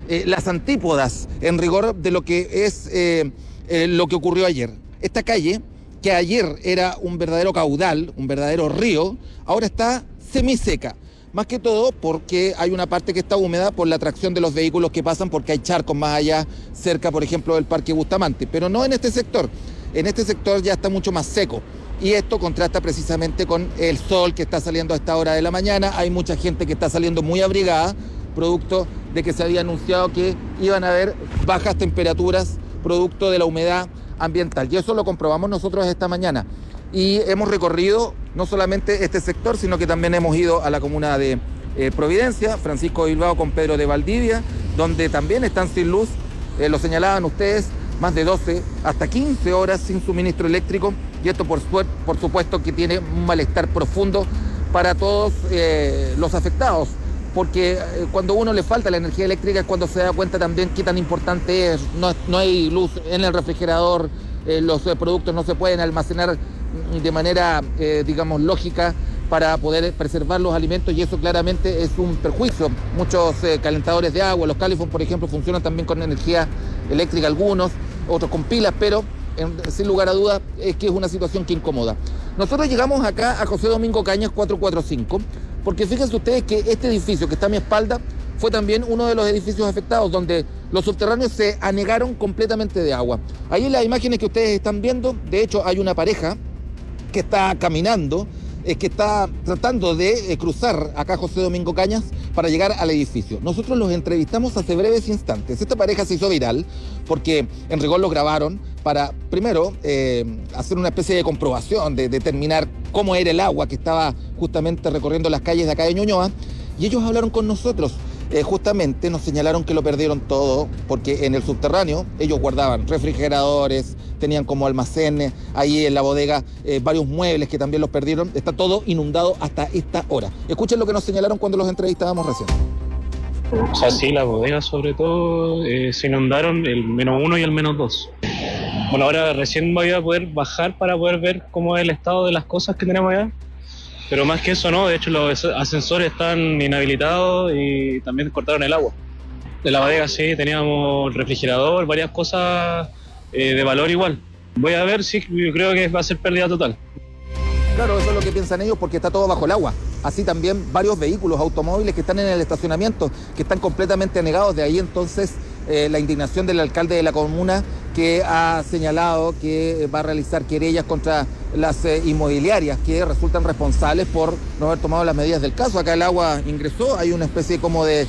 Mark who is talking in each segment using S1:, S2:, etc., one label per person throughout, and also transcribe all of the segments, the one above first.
S1: las antípodas en rigor de lo que es lo que ocurrió ayer. Esta calle, que ayer era un verdadero caudal, un verdadero río, ahora está semiseca. Más que todo porque hay una parte que está húmeda por la atracción de los vehículos que pasan, porque hay charcos más allá, cerca, por ejemplo, del Parque Bustamante. Pero no en este sector. En este sector ya está mucho más seco. Y esto contrasta precisamente con el sol que está saliendo a esta hora de la mañana. Hay mucha gente que está saliendo muy abrigada, producto de que se había anunciado que iban a haber bajas temperaturas, producto de la humedad ambiental. Y eso lo comprobamos nosotros esta mañana. Y hemos recorrido no solamente este sector, sino que también hemos ido a la comuna de Providencia, Francisco de Bilbao con Pedro de Valdivia, donde también están sin luz, lo señalaban ustedes, más de 12 hasta 15 horas sin suministro eléctrico, y esto por supuesto que tiene un malestar profundo para todos los afectados, porque cuando a uno le falta la energía eléctrica es cuando se da cuenta también qué tan importante es. No hay luz en el refrigerador, los productos no se pueden almacenar de manera, digamos, lógica para poder preservar los alimentos, y eso claramente es un perjuicio. Muchos calentadores de agua, los Califon, por ejemplo, funcionan también con energía eléctrica, algunos, otros con pilas, pero sin lugar a dudas es que es una situación que incomoda. Nosotros llegamos acá a José Domingo Cañas 445, porque fíjense ustedes que este edificio que está a mi espalda fue también uno de los edificios afectados, donde los subterráneos se anegaron completamente de agua. Ahí en las imágenes que ustedes están viendo, de hecho hay una pareja que está caminando, que está tratando de cruzar acá José Domingo Cañas para llegar al edificio. Nosotros los entrevistamos hace breves instantes. Esta pareja se hizo viral porque en rigor lo grabaron para, primero, hacer una especie de comprobación, de determinar cómo era el agua que estaba justamente recorriendo las calles de acá de Ñuñoa, y ellos hablaron con nosotros. Justamente nos señalaron que lo perdieron todo, porque en el subterráneo ellos guardaban refrigeradores, tenían como almacén ahí en la bodega varios muebles que también los perdieron. Está todo inundado hasta esta hora. Escuchen lo que nos señalaron cuando los entrevistábamos recién.
S2: O sea, sí, la bodega sobre todo se inundaron el -1 y el -2. Bueno, ahora recién voy a poder bajar para poder ver cómo es el estado de las cosas que tenemos allá. Pero más que eso no, de hecho los ascensores están inhabilitados y también cortaron el agua. De la bodega sí, teníamos refrigerador, varias cosas de valor igual. Voy a ver si yo creo que va a ser pérdida total.
S1: Claro, eso es lo que piensan ellos, porque está todo bajo el agua. Así también varios vehículos, automóviles que están en el estacionamiento, que están completamente anegados. De ahí entonces la indignación del alcalde de la comuna, que ha señalado que va a realizar querellas contra las inmobiliarias que resultan responsables por no haber tomado las medidas del caso. Acá el agua ingresó, hay una especie como de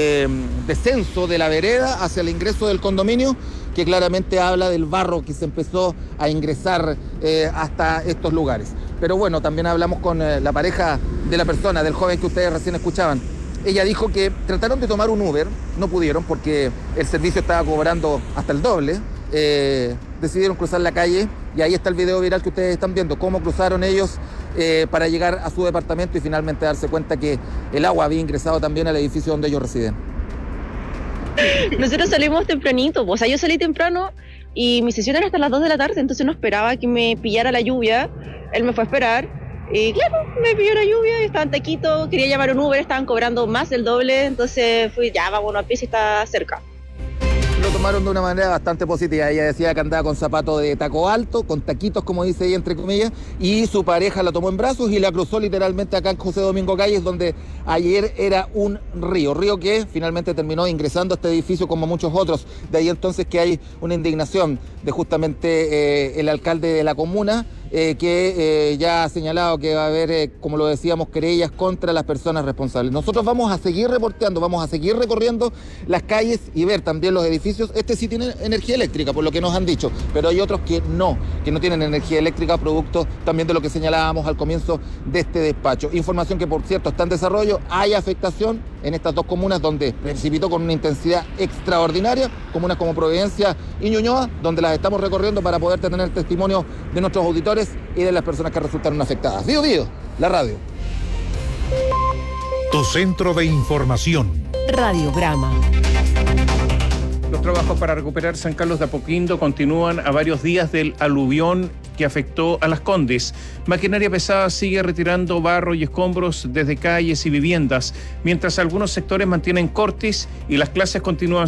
S1: descenso de la vereda hacia el ingreso del condominio, que claramente habla del barro que se empezó a ingresar hasta estos lugares. Pero bueno, también hablamos con la pareja de la persona, del joven que ustedes recién escuchaban. Ella dijo que trataron de tomar un Uber, no pudieron porque el servicio estaba cobrando hasta el doble. Decidieron cruzar la calle, y ahí está el video viral que ustedes están viendo, cómo cruzaron ellos para llegar a su departamento y finalmente darse cuenta que el agua había ingresado también al edificio donde ellos residen.
S3: Nosotros salimos tempranito, o sea, yo salí temprano y mi sesión era hasta las 2 de la tarde, entonces no esperaba que me pillara la lluvia. Él me fue a esperar y claro, me pilló la lluvia, estaba en Taquito, quería llamar un Uber, estaban cobrando más del doble, entonces fui, ya vámonos a pie si está cerca.
S1: Lo tomaron de una manera bastante positiva. Ella decía que andaba con zapatos de taco alto, con taquitos, como dice ella, entre comillas, y su pareja la tomó en brazos y la cruzó literalmente acá en José Domingo Calles, donde ayer era un río que finalmente terminó ingresando a este edificio como muchos otros. De ahí entonces que hay una indignación de justamente el alcalde de la comuna, que ya ha señalado que va a haber, como lo decíamos, querellas contra las personas responsables. Nosotros vamos a seguir reporteando, vamos a seguir recorriendo las calles y ver también los edificios. Este sí tiene energía eléctrica, por lo que nos han dicho, pero hay otros que no tienen energía eléctrica, producto también de lo que señalábamos al comienzo de este despacho. Información que, por cierto, está en desarrollo. Hay afectación en estas dos comunas donde precipitó con una intensidad extraordinaria, comunas como Providencia y Ñuñoa, donde las estamos recorriendo para poder tener testimonio de nuestros auditores y de las personas que resultaron afectadas. Vivo, la radio.
S4: Tu centro de información.
S5: Radiograma.
S6: Los trabajos para recuperar San Carlos de Apoquindo continúan a varios días del aluvión que afectó a Las Condes. Maquinaria pesada sigue retirando barro y escombros desde calles y viviendas, mientras algunos sectores mantienen cortes y las clases continúan